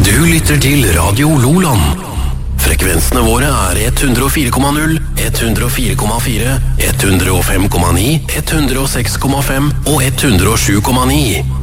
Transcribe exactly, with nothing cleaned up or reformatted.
Du lytter til Radio Loland. Frekvensene våre er ett hundre og fire komma null, ett hundre og fire komma fire, ett hundre og fem komma ni, ett hundre og seks komma fem og ett hundre og sju komma ni.